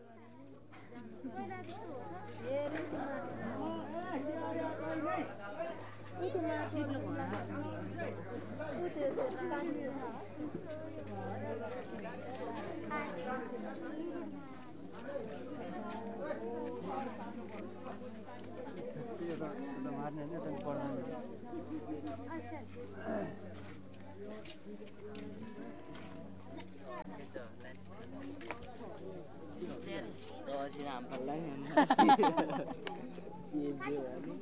Tôi chỉ làm phần lấy em. Chia chưa?